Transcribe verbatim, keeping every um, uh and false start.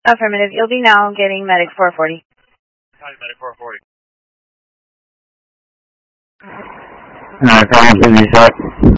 Affirmative. You'll be now getting medic four forty. Hi, medic four forty. Alright, calling fifty-six.